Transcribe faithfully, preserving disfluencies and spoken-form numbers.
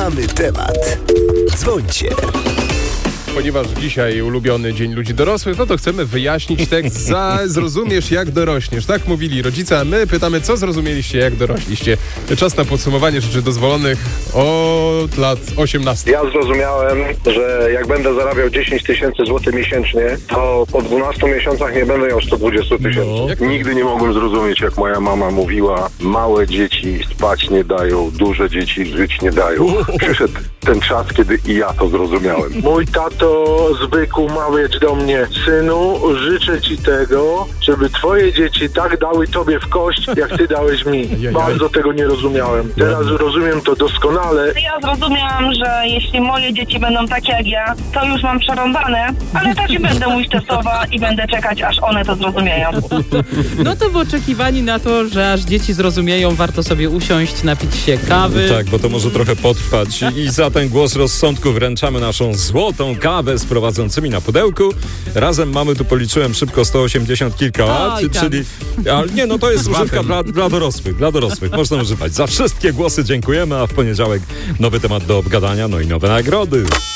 Mamy temat. Dzwońcie. Ponieważ dzisiaj ulubiony Dzień Ludzi Dorosłych, no to chcemy wyjaśnić tekst za zrozumiesz jak dorośniesz. Tak mówili rodzice, a my pytamy, co zrozumieliście jak dorośliście. Czas na podsumowanie rzeczy dozwolonych od lat osiemnastych. Ja zrozumiałem, że jak będę zarabiał dziesięć tysięcy złotych miesięcznie, to po dwunastu miesiącach nie będę miał sto dwadzieścia tysięcy. No. Nigdy nie mogłem zrozumieć, jak moja mama mówiła, małe dzieci spać nie dają, duże dzieci żyć nie dają. Przyszedł ten czas, kiedy i ja to zrozumiałem. Mój tato zwykł mawiać do mnie: synu, życzę ci tego, żeby twoje dzieci tak dały tobie w kość, jak ty dałeś mi. Bardzo tego nie rozumiałem. Teraz rozumiem to doskonale. Ja zrozumiałam, że jeśli moje dzieci będą takie jak ja, to już mam przerąbane, ale też i będę mówić testowa i będę czekać, aż one to zrozumieją. No to w oczekiwaniu na to, że aż dzieci zrozumieją, warto sobie usiąść, napić się kawy. Tak, bo to może trochę potrwać. I za ten głos rozsądku wręczamy naszą złotą kawę z prowadzącymi na pudełku. Razem mamy, tu policzyłem szybko, sto osiemdziesiąt kilka lat, Oj, tam. czyli... Ale nie, no to jest używka dla, dla dorosłych, dla dorosłych. Można używać. Za wszystkie głosy dziękujemy, a w poniedziałek nowy temat do obgadania, no i nowe nagrody.